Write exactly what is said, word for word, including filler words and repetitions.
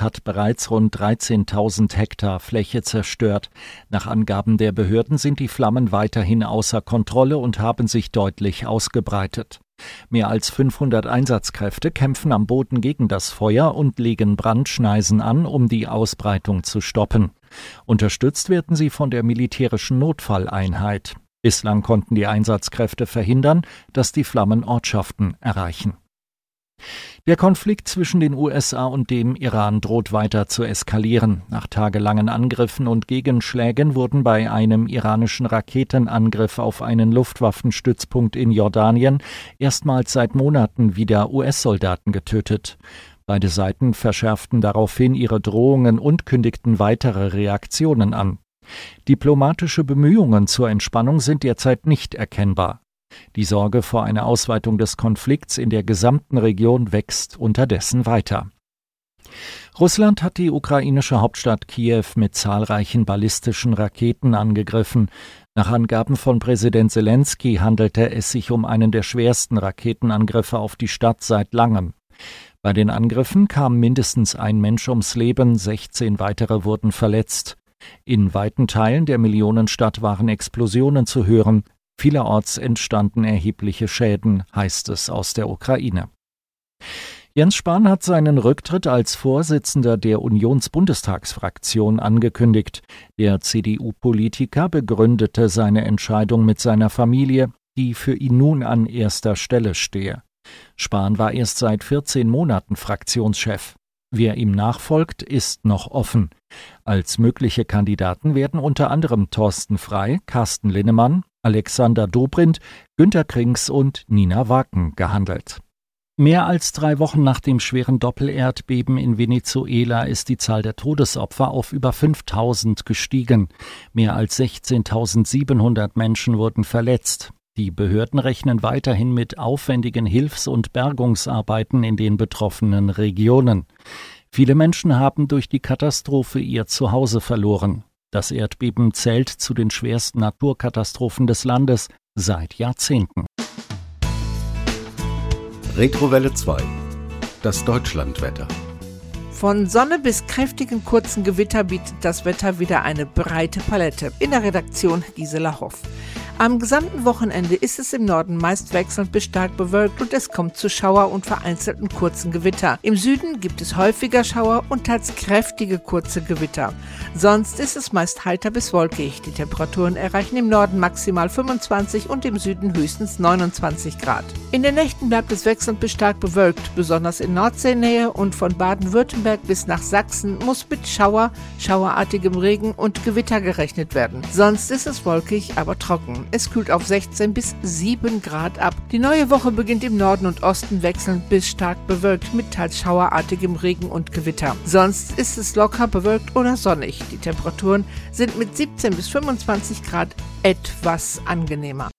hat bereits rund dreizehntausend Hektar Fläche zerstört. Nach Angaben der Behörden sind die Flammen weiterhin außer Kontrolle und haben sich deutlich ausgebreitet. Mehr als fünfhundert Einsatzkräfte kämpfen am Boden gegen das Feuer und legen Brandschneisen an, um die Ausbreitung zu stoppen. Unterstützt werden sie von der militärischen Notfalleinheit. Bislang konnten die Einsatzkräfte verhindern, dass die Flammen Ortschaften erreichen. Der Konflikt zwischen den U S A und dem Iran droht weiter zu eskalieren. Nach tagelangen Angriffen und Gegenschlägen wurden bei einem iranischen Raketenangriff auf einen Luftwaffenstützpunkt in Jordanien erstmals seit Monaten wieder U S-Soldaten getötet. Beide Seiten verschärften daraufhin ihre Drohungen und kündigten weitere Reaktionen an. Diplomatische Bemühungen zur Entspannung sind derzeit nicht erkennbar. Die Sorge vor einer Ausweitung des Konflikts in der gesamten Region wächst unterdessen weiter. Russland hat die ukrainische Hauptstadt Kiew mit zahlreichen ballistischen Raketen angegriffen. Nach Angaben von Präsident Selensky handelte es sich um einen der schwersten Raketenangriffe auf die Stadt seit langem. Bei den Angriffen kam mindestens ein Mensch ums Leben, sechzehn weitere wurden verletzt. In weiten Teilen der Millionenstadt waren Explosionen zu hören. Vielerorts entstanden erhebliche Schäden, heißt es aus der Ukraine. Jens Spahn hat seinen Rücktritt als Vorsitzender der Unionsbundestagsfraktion angekündigt. Der C D U-Politiker begründete seine Entscheidung mit seiner Familie, die für ihn nun an erster Stelle stehe. Spahn war erst seit vierzehn Monaten Fraktionschef. Wer ihm nachfolgt, ist noch offen. Als mögliche Kandidaten werden unter anderem Thorsten Frey, Carsten Linnemann, Alexander Dobrindt, Günter Krings und Nina Waken gehandelt. Mehr als drei Wochen nach dem schweren Doppelerdbeben in Venezuela ist die Zahl der Todesopfer auf über fünftausend gestiegen. Mehr als sechzehntausendsiebenhundert Menschen wurden verletzt. Die Behörden rechnen weiterhin mit aufwendigen Hilfs- und Bergungsarbeiten in den betroffenen Regionen. Viele Menschen haben durch die Katastrophe ihr Zuhause verloren. Das Erdbeben zählt zu den schwersten Naturkatastrophen des Landes seit Jahrzehnten. Retrowelle zwei. Das Deutschlandwetter. Von Sonne bis kräftigen kurzen Gewitter bietet das Wetter wieder eine breite Palette. In der Redaktion Gisela Hoff. Am gesamten Wochenende ist es im Norden meist wechselnd bis stark bewölkt und es kommt zu Schauer und vereinzelten kurzen Gewitter. Im Süden gibt es häufiger Schauer und teils kräftige kurze Gewitter. Sonst ist es meist heiter bis wolkig. Die Temperaturen erreichen im Norden maximal fünfundzwanzig und im Süden höchstens neunundzwanzig Grad. In den Nächten bleibt es wechselnd bis stark bewölkt. Besonders in Nordseenähe und von Baden-Württemberg bis nach Sachsen muss mit Schauer, schauerartigem Regen und Gewitter gerechnet werden. Sonst ist es wolkig, aber trocken. Es kühlt auf sechzehn bis sieben Grad ab. Die neue Woche beginnt im Norden und Osten wechselnd bis stark bewölkt mit teils schauerartigem Regen und Gewitter. Sonst ist es locker bewölkt oder sonnig. Die Temperaturen sind mit siebzehn bis fünfundzwanzig Grad etwas angenehmer.